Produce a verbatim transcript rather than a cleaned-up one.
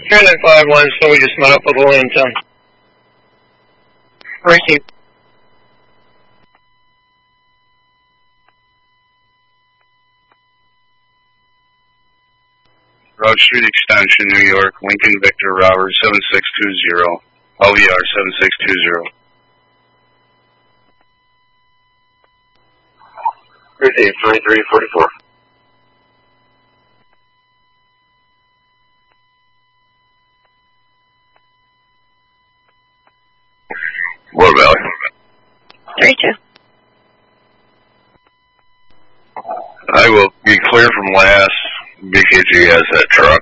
Transit five one, so we just met up with Williamstown. Receive. Broad Street Extension, New York, Lincoln Victor Robert seven six two zero, L V R seven six two zero. Receive twenty-three forty-four. War Valley. three two. I will be clear from last. B K G has that truck.